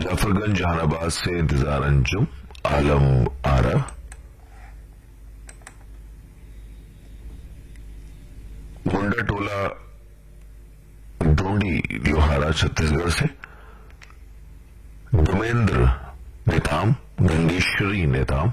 जाफरगंज जहानाबाद से इंतजार अंजुम आलम आरा, मुंडा टोला ढूंढी लोहारा छत्तीसगढ़ से धर्मेंद्र नेताम, गंगेश्वरी नेताम,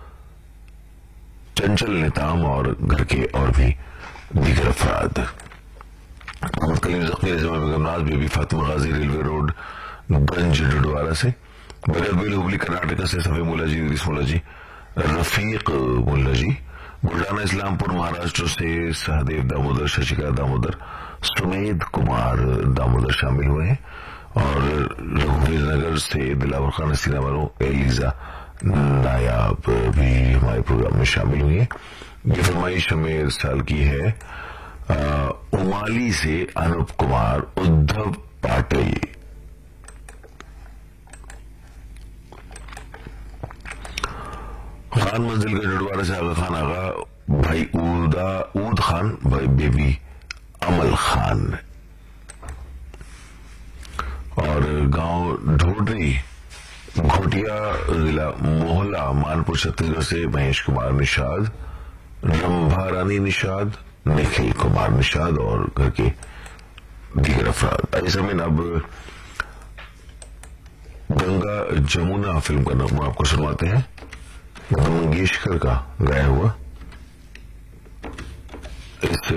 चंचल नेताम और घर के और भी दीगर अफराद। मोहम्मद कलीम जख्मी बेगमनाज बेबी फातिमा गाजी रेलवे रोड गंज डडवारा से, बगल बिल हुबली कर्नाटक से सफे मुल्ला जी, इदरीस मुल्ला जी, रफीक मुल्ला जी, बुल्डाना इस्लामपुर महाराष्ट्र से सहदेव दामोदर, शशिका दामोदर, सुमेध कुमार दामोदर शामिल हुए हैं और रघुवीर नगर से दिलावर खान, हसीना बानो, एलिजा नायाब भी हमारे प्रोग्राम में शामिल हुई है। ये फरमाइश हमें इस साल की है उमाली से अनूप कुमार उद्धव पाटिल। खान मंजिल का डडवारा से आगा खान आगा, भाई ऊद खान, भाई बेबी अमल खान और गांव ढोडरी घोटिया जिला मोहल्ला मानपुर छत्तीसगढ़ से महेश कुमार निषाद, रंभा रानी निषाद, निखिल कुमार निषाद और घर के दीगर अफराद। ऐसे में अब गंगा जमुना फिल्म का नाम आपको सुनवाते हैं, मंगेशकर का गाया हुआ। इस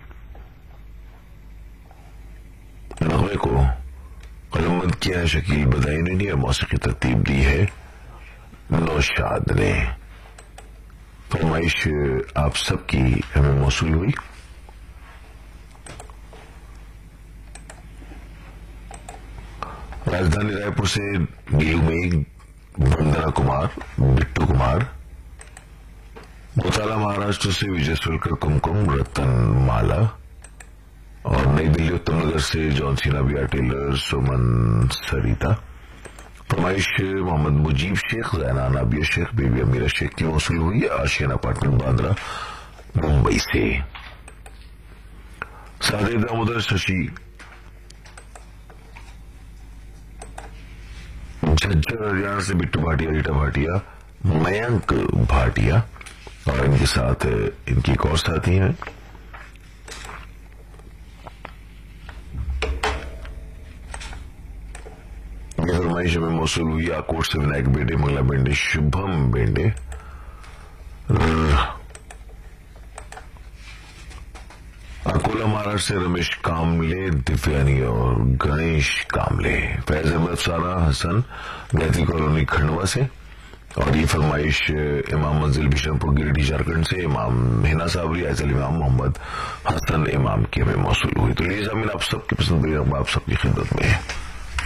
नगमे को कलमबंद किया है शकील बदायूनी ने और मौसीकी तरतीब दी है नौशाद ने। फरमाइश आप सबकी हमें मौसूल हुई। राजधानी रायपुर से गेलू मेघ, वंदना कुमार, बिट्टू कुमार, मोताला महाराष्ट्र से विजय सुलकर, कुमकुम, रतन माला और नई दिल्ली उत्तम नगर से जॉन सीना, बिया टेलर, सुमन सरिता। फरमाइश मोहम्मद मुजीब शेख, जैना नाबिया शेख, बेबी अमीरा शेख की मौसूल हुई है आशियान अपार्टमेंट बांद्रा मुंबई से। सादे दामोदर, शशि झज्जर हरियाणा से बिट्टू भाटिया, रीटा भाटिया, मयंक भाटिया और इनके साथ इनकी एक और साथी हैं ये फरमाइश में मौसूल हुई आकोट से विनायक बेंडे, मंगला बेंडे, शुभम बेंडे, अकोला महाराष्ट्र से रमेश कामले, दिव्यानी और गणेश कामले, फैज अहमद, सारा हसन, गायत्री कॉलोनी खंडवा से और ये फरमाइश इमाम मंजिल बिशनपुर गिरिडीह झारखंड से इमाम हिना साबरी, आयतल इमाम, मोहम्मद हसन इमाम की हमें मौसूल हुई। तो लीजिए आप सबकी पसंद आप सबकी खिदमत में है।